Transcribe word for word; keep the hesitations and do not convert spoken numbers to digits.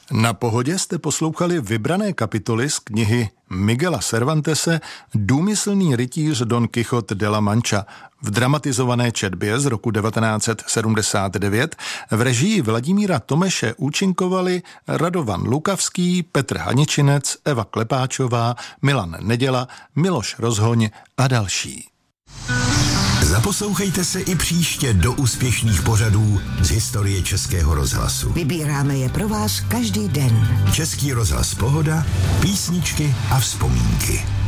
Na Pohodě jste poslouchali vybrané kapitoly z knihy Miguela Cervantese Důmyslný rytíř Don Quijote de la Mancha v dramatizované četbě z roku devatenáct set sedmdesát devět. V režii Vladimíra Tomeše účinkovali Radovan Lukavský, Petr Haničinec, Eva Klepáčová, Milan Neděla, Miloš Rozhoň a další. Zaposlouchejte se i příště do úspěšných pořadů z historie Českého rozhlasu. Vybíráme je pro vás každý den. Český rozhlas Pohoda, písničky a vzpomínky.